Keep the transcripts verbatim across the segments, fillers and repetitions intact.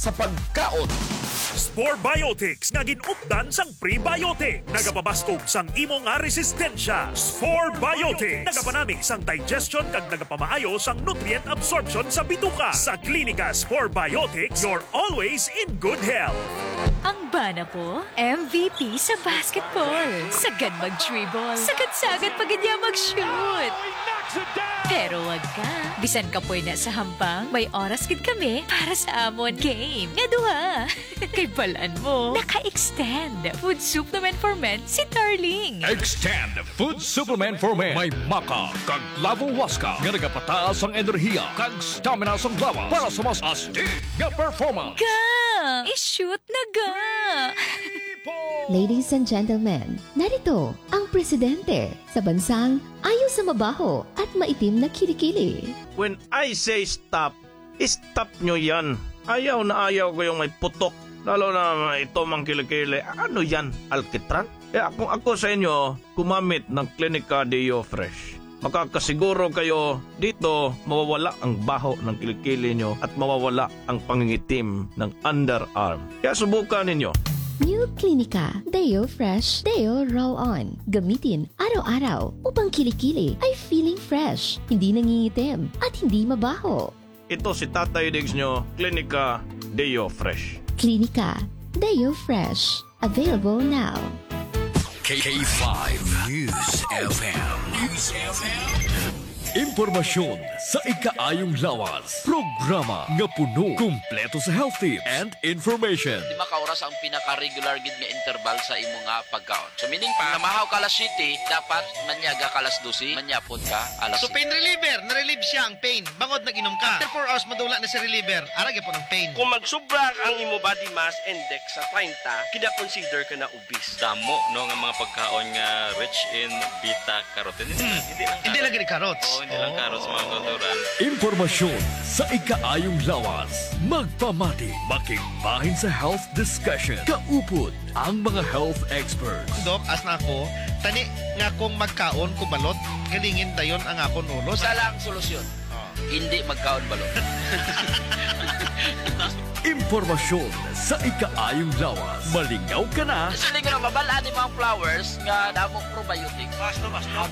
sa pagkaon. Spore Biotics nga ginupdan sang prebiotic. Nagapabastog sang imo nga resistensya. Spore Biotics. Nagapanami sang digestion kag nagapamaayo sang nutrient absorption sa bituka. Sa klinika Spore Biotics, you're always in good health. Ang bana ko, M V P sa basketball. Sagad mag-dribble. Sagad-sagad pag niya mag-shoot. Pero wag ka. Bisan ka po na sa hambang, may oras gid kami para sa amon game. Nga duha. Kay balaan mo, naka-extend. Food supplement for men si Darling. Extend Food Supplement for Men. May maka kag lavo waska nga nagapataas ang enerhiya kag stamina sa lawas para sa mas astig nga performance. Ga! I-shoot na ga! Ladies and gentlemen, narito ang presidente sa bansang ayaw sa mabaho at maitim na kilikili. When I say stop, stop nyo yan. Ayaw na ayaw ko yung may putok. Lalo na ito mang kilikili. Ano yan? Alkitran? Kaya kung ako sa inyo, kumamit ng Clinica Deo Fresh. Makakasiguro kayo dito mawawala ang baho ng kilikili nyo at mawawala ang pangingitim ng underarm. Kaya subukan ninyo. New Clinica Deo Fresh Deo Roll-On. Gamitin araw-araw upang kilikili ay feeling fresh, hindi nangingitim at hindi mabaho. Ito si Tatay Diggs nyo, Clinica Deo Fresh. Clinica Deo Fresh. Available now. K five News F M. News F M. Impormasyon sa ikaayong lawas. Programa nga puno, kumpleto sa health tips and information. Di makaoras ang pinaka-regular gid nga interval sa imo nga pagkaon. So meaning pa, namahaw ka alas siyete, dapat manyaga ka alas dose, manyapon ka alas So pain reliever, na-relieve siya ang pain. Bangod nag-inom ka. After four hours madula na si reliever, arag po ng pain. Kung magsubra ang imo body mass index sa thirty, kina-consider ka na obese. Damo no nga mga pagkaon nga rich in beta-carotene. Hmm. Hindi lang Hindi lang gini carrots. Oo, hindi lang carrots mga kulturan. Impormasyon sa ikaayong lawas. Magpamati, makigbahin sa health discussion. Kaupod ang mga health experts. Dok, as na ako, tani nga kung magkaon ko balot, galingin dayon ang akon ulo. Isa lang solusyon. Hindi magkaon balot. Impormasyon sa ikaayong lawas. Malingaw ka na. Sili nga mabalaan ni mga flowers nga damong probiotic. Basta, basta.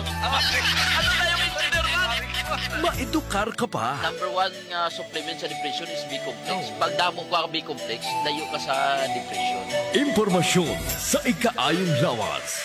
Ano na yung engineer man? Maedukar ka pa. Number one nga supplement sa depression is B-complex. Pag damo ko ang B-complex, layo ka sa depression. Impormasyon sa ikaayong lawas.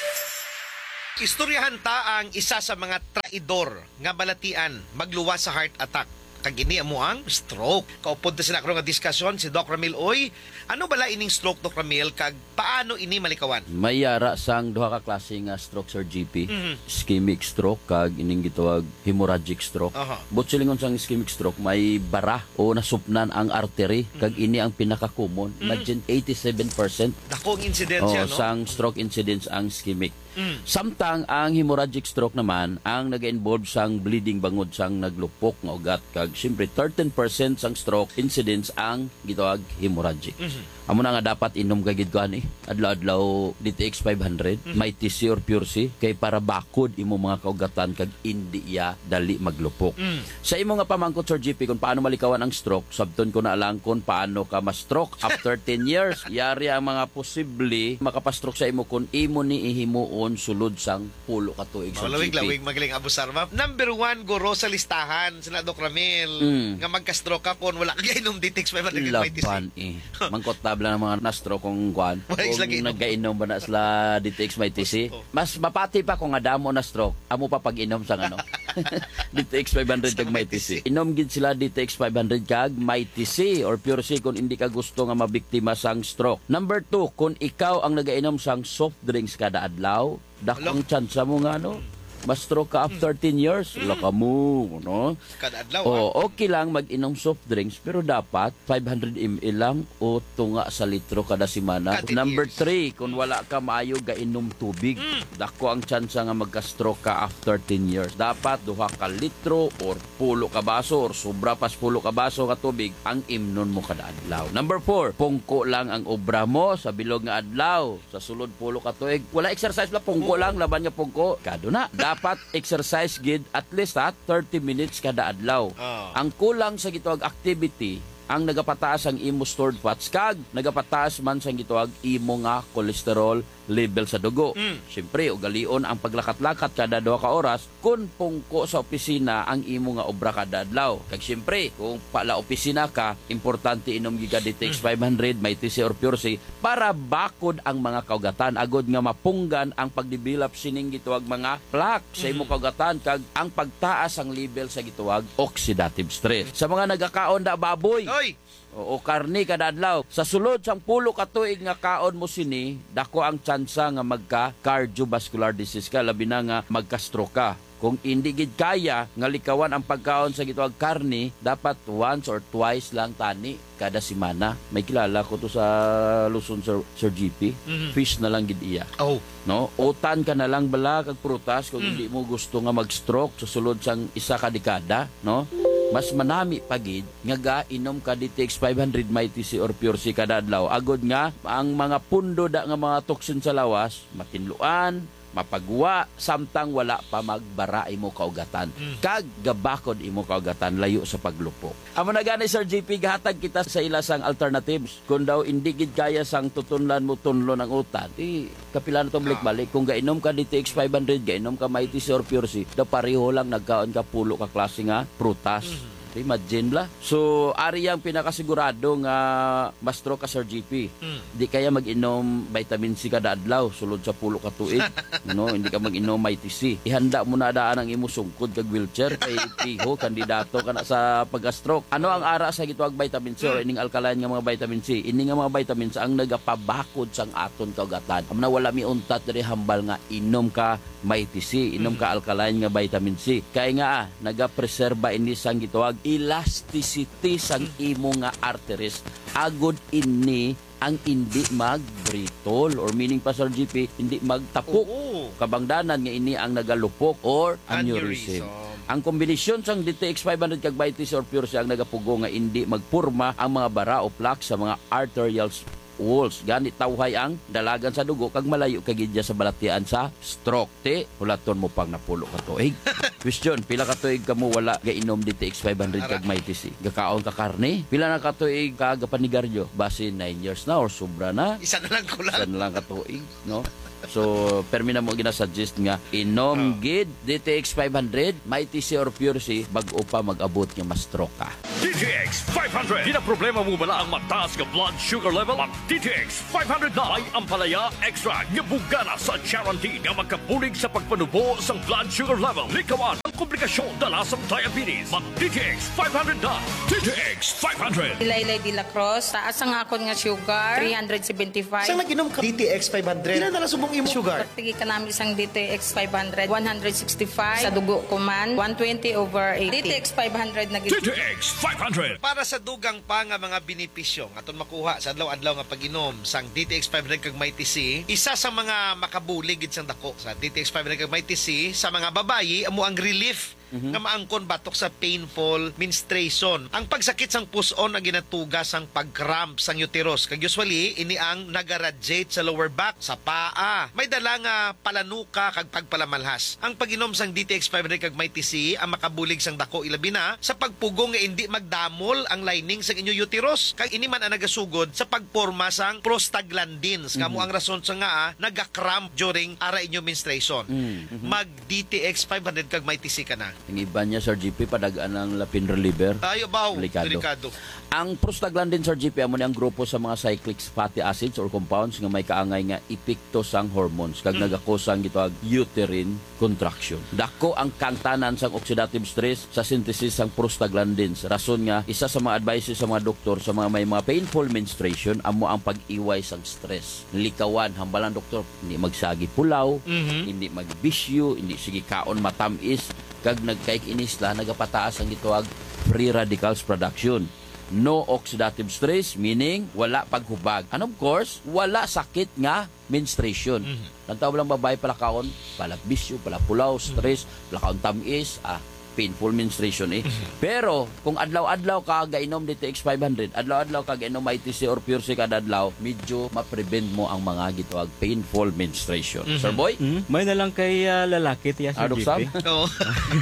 Istoryahan ta ang isa sa mga traidor nga balatian magluwas sa heart attack. Kag ini amo ang stroke. Kaupod na sila karon nga diskusyon si Doc Ramil. Oy, ano bala ining stroke, Doc Ramil, kag paano ini malikawan? May yara sang duha ka klase nga stroke, Sir G P. Mhm. Ischemic stroke kag ining gitawag hemorrhagic stroke. Aha. Butsilingon sang ischemic stroke, may bara o nasupnan ang artery kag ini ang pinaka-common. Imagine eighty-seven percent Dako ang insidensya, oh, no? sang stroke incidence ang ischemic. Mm. Samtang ang hemorrhagic stroke naman ang nag-involve sang bleeding bangod sang naglupok nga ugat kag siyempre thirteen percent sang stroke incidence ang gitawag hemorrhagic. Mhm. Amo na nga dapat inom ka gid kan eh. Adlaw-adlaw D T X five hundred, Mhm. may T C or Pure C kay para bakod imo mga kaugatan kag indi ya dali maglupok. Mm. Sa imo nga pamangkot, Sir G P, kung paano malikawan ang stroke, sabton ko na lang kung paano ka ma-stroke after ten years. Yari ang mga posible makapastroke sa imo kung imo ni ihimuon sulod sang pulo ka tuig, Sir G P. Malawig-lawig magaling abusar, ma'am. Number one, guro sa listahan sila Doc Ramil. Mm. Nga magka-stroke ka kung wala kang inom D T X five hundred. Laban eh. Mangkot tabla ng mga na-stroke kung kuan. Wala is lagi Kung inom. nagkainom ba na sila D T X may T C. Gusto. Mas mapati pa kung adamo na stroke. Amo pa pag-inom sa ano. D T X five hundred kag may T C. Inom gid sila D T X five hundred kag may T C or Pure C kung hindi ka gusto nga mabiktima sang stroke. Number two, kung ikaw ang nagainom sang soft drinks kada adlaw, dakong tsansa mo nga no. Ma-stroke ka after ten years, wala ka mo, no? Kada adlaw, O, okay lang mag-inom soft drinks, pero dapat five hundred milliliters lang o tunga sa litro kada semana. Kada Number years. three, kung wala ka maayo gainom tubig, dako ang tsansa nga magka-stroke ka after ten years. Dapat duha ka litro or pulo ka baso or sobra pas pulo ka baso ka tubig ang imnon mo kada adlaw. Number four, pungko lang ang obra mo sa bilog nga adlaw. Sa sulod pulo ka tuig, wala exercise la, pungko lang, laban nga pungko. Kado na. Dapat exercise gid at least ha, thirty minutes kada adlaw. Oh. Ang kulang sa gitawag activity ang nagapataas ang imo stored fats kag nagapataas man sang gituwag imo nga cholesterol level sa dugo. Mm. Siyempre, ugalion ang paglakat-lakat kada duha ka oras kung pungko sa opisina ang imo nga obra kada adlaw. Kag siyempre, kung pala opisina ka, importante inom giga D T X five hundred, may T C or Pure C para bakod ang mga kaugatan agod nga mapunggan ang pagdevelop sining gituwag mga plaque sa imo kaugatan kag ang pagtaas ang level sa gituwag oxidative stress. Sa mga nagakaon da baboy, Oy! o karni kada adlaw, sa sulod sang pulo ka tuig nga kaon mo sini, dako ang tsansa nga magka cardiovascular disease ka, labi na nga magka-stroke ka. Kung hindi gid kaya nga likawan ang pagkaon sa gituwag karni, dapat once or twice lang tani kada semana. May kilala ko to sa Luzon, Sir, Sir G P. Mhm. Fish na lang gid iya. Oh. No, utan ka na lang bala kag prutas kung hindi mo gusto nga mag-stroke sa sulod sang isa ka dekada, no? Mas manami pagid nga ga-inom ka D T X five hundred may T C or Pure C kada adlaw. Agod nga ang mga pundo da nga mga toxin sa lawas matinluan, mapagwa, samtang wala pa magbara imo kaugatan. Kag gabakod imo kaugatan layo sa paglupok. Amo na gani Sir J P, gahatag kita sa ilasang alternatives. Kung daw hindi gid kaya sang tutunlan mo tunlo ng utan, di kapila na to balik-balik. Kung gainom ka D T X five hundred, gainom ka may T C or Pure C, da pareho lang nagkaon ka pulo ka klase nga prutas. Imagine la. So, ari ang pinakasigurado nga mastro ka Sir G P. Mm. Di kaya mag-inom vitamin C kada adlaw sulod sa pulo ka tuig. No, hindi ka mag-inom may T C. Ihanda mo na daan ang imo sungkod kag wheelchair kay piho kandidato ka na sa pag-stroke. Ano ang ara sa gituwag vitamin C or ining alkaline nga mga vitamin C? Ini nga mga vitamins ang nagapabakod sang aton kaugatan. Am na wala mi untat diri hambal nga inom ka may T C, inom ka alkaline nga vitamin C. Kaya nga ah, nagapreserba ini sang gituwag elasticity sang imo nga arteries agud ini ang hindi magbritol or meaning pa Sir G P hindi magtapok. Oo. Kabangdanan nga ini ang nagalupok or Aneurysm. aneurysm. Ang kombinasyon sang D T X five hundred kag may T C or Pure C ang nagapugo nga hindi magpurma ang mga bara o plaque sa mga arterial walls. Ganit tawhay ang dalagan sa dugo kag malayo kagidya sa balatian sa stroke. Te, hulaton mo pang napulo ka tuig. Question, pila ka tuig ka mo wala gainom D T X five hundred kag may T C? Gakaon ka karne? Pila na ka tuig ka gapanigaryo? Base nine years na or sobra na? Isa na lang ko lang. Isa na lang ka tuig, no? So, permi na mo ginasuggest nga inom Oh. gid D T X five hundred, may T C or Pure C bag-o pa mag-abot nga ma-stroke ka. D T X five hundred. Di na problema mo bala ang mataas nga blood sugar level? Mag D T X five hundred na ay ampalaya extra nga bugana sa guarantee nga magkabulig sa pagpanubo sa blood sugar level. Likawan ang komplikasyon dala sa diabetes. Mag D T X five hundred na. D T X five hundred. Ilaylay de la Cruz, taas ang akon nga sugar, three seventy-five. Saan nag-inom ka D T X five hundred? Ilan na lang subong imo sugar? Tigi ka namin isang D T X five hundred, one sixty-five. Sa dugo ko man, one twenty over eighty. D T X five hundred na D T X five hundred. Para sa dugang pa nga mga benepisyo aton makuha sa adlaw-adlaw nga pag-inom sang D T X five hundred kag may T C, isa sa mga makabulig gid sang dako sa D T X five hundred kag may T C sa mga babayi amo ang relief mm-hmm. nga maangkon batok sa painful menstruation. Ang pagsakit sang puson ang ginatuga sang pag-cramp sang uterus. Kag usually ini ang nagaradiate sa lower back, sa paa. May dala nga palanuka kag pagpalamalhas. Ang pag-inom sang D T X five hundred kag may T C ang makabulig sang dako ilabi na sa pagpugong nga hindi magdamol ang lining sang inyo uterus. Kag ini man ang nagasugod sa pagporma sang prostaglandins. Kamo Mhm. ang rason sa nga ah, naga-cramp during ara inyo menstruation. Mhm. Mag D T X five hundred kag may T C ka na. Ang iba niya Sir G P padagaan ng lapin reliever. Ayo baw, Delikado. delikado. Ang prostaglandin Sir G P amo ni ang grupo sa mga cyclic fatty acids or compounds nga may kaangay nga epekto sang hormones kag Mm. nagakosang gitawag uterine contraction. Dako ang kangtanan sang oxidative stress sa synthesis sang prostaglandins. Rason nga isa sa mga advices sa mga doktor sa mga may mga painful menstruation amo ang pag-iway sang stress. Likawan hambalan doktor, hindi magsagi pulaw, Mhm. hindi magbisyo, hindi sige kaon matamis kag nagkaik inisla nagapataas ang gitawag free radicals production. No oxidative stress, meaning wala paghubag. And of course, wala sakit nga menstruation. Mm-hmm. Lantaw lang babae pala kaon, pala bisyo, pala pulaw, stress, pala kaon tamis, ah, painful menstruation eh. Pero kung adlaw-adlaw ka gainom D T X five hundred, adlaw-adlaw ka gainom I T C or Pure C kada adlaw, medyo ma-prevent mo ang mga gitawag painful menstruation. Mhm. Sir Boy? Mm, may na lang kay ah, lalaki tiya sa Ano, G Sam? P. Oo.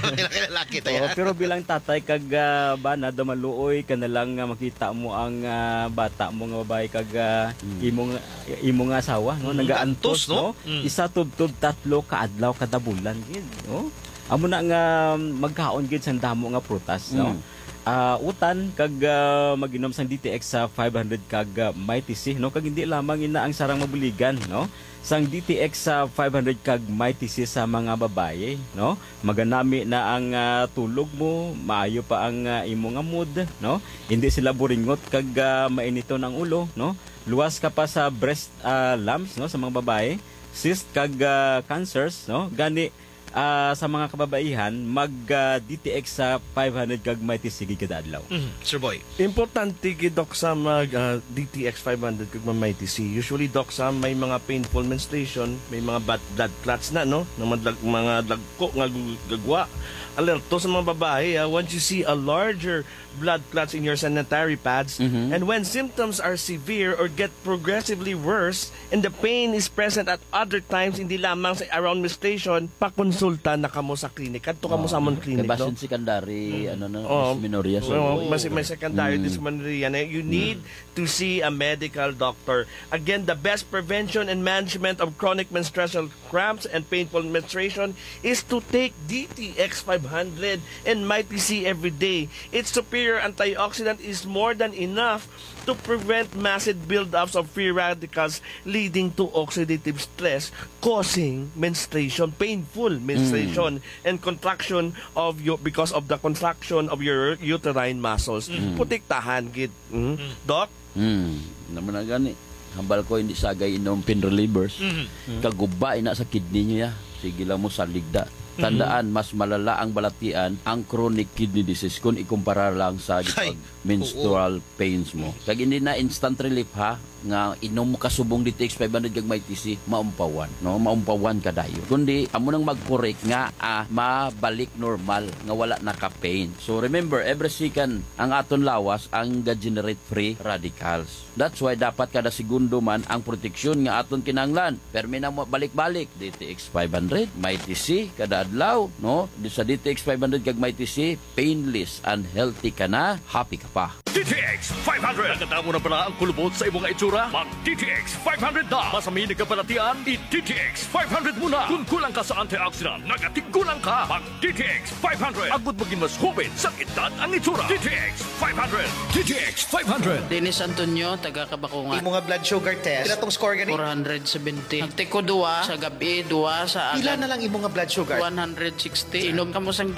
Lalaki tayo. Oo, pero bilang tatay kag uh, bana damaluoy ka na lang nga makita mo ang ah, bata mo nga babae kag ah, imong imong asawa no Mm, nagaantos gaantos, no? no, Mm. isa tubtub tatlo ka adlaw kada bulan gid no. Amo na nga magkaon gid sang damo nga prutas no. Mm. Ah, utan kag ah, mag-inom sang D T X sa five hundred kag uh, Mighty C no, kag hindi lamang ina ang sarang mabuligan no. Sang D T X sa five hundred kag Mighty C sa mga babaye no, maganami na ang ah, tulog mo, maayo pa ang ah, imong nga mood no, hindi sila buringot kag ah, mainito ng ulo no, luwas ka pa sa breast ah, lumps no sa mga babaye, cyst kag ah, cancers no, gani ah, sa mga kababaihan mag ah, D T X sa five hundred kag Mighty C kada adlaw. Mhm. Sir Boy. Importante gid Doc sa mag uh, D T X five hundred kag Mighty C. Usually Doc sa may mga painful menstruation, may mga bad blood clots na no, ng mga, dag- mga dagko nga gu- gagwa. Alerto sa mga babae, ah, once you see a larger blood clots in your sanitary pads, Mhm. and when symptoms are severe or get progressively worse, and the pain is present at other times, hindi lamang sa around menstruation, pakonsulta na kamo sa klinik. Kadto kamo sa amon klinik, Kay no? basin secondary ano na Oh, dysmenorrhea Sir well, Boy. mas may secondary Mm. dysmenorrhea na you need to see a medical doctor. Again, the best prevention and management of chronic menstrual cramps and painful menstruation is to take D T X five hundred and Mighty C every day. Its superior antioxidant is more than enough to prevent massive buildups of free radicals leading to oxidative stress causing menstruation, painful menstruation and contraction of your because of the contraction of your uterine muscles. Protektahan gid. Mm. Doc? Hmm, naman na gani. Hambal ko hindi sagay inom pain relievers. Kaguba ina sa kidney niya. Sige lang mo sa ligda. Tandaan, mas malala ang balatian ang chronic kidney disease kung ikumpara lang sa Ay, menstrual pains mo. Kag hindi na instant relief ha, nga inom mo kasubong D T X five hundred kag Mighty C, maumpawan, no? Maumpawan ka dayo. Kundi amo nang mag-correct nga ah, mabalik normal nga wala na ka pain. So remember, every second ang aton lawas ang ga-generate free radicals. That's why dapat kada segundo man ang proteksyon nga aton kinahanglan. Permi na mo balik-balik D T X five hundred, Mighty C kada adlaw, no? Di sa D T X five hundred kag Mighty C, painless and healthy ka na, happy ka pa. D T X five hundred. Naganda mo na pala ang kulubot sa imong itsura? Mag-D T X five hundred na! Masamin ka palatian, i-D T X five hundred mo na! Kung kulang ka sa antioxidant, nagatigulang ka! Mag-D T X five hundred! Agud maging mas hubit sa edad ang itsura! D T X five hundred! D T X five hundred! Dennis Antonio, taga Kabakungan. Imo nga blood sugar test. Pila tong score gani? four seventy. Nagtiko duwa sa gabi, duwa sa Pila agad. na lang imo nga blood sugar? one sixty. Inom ka mo sang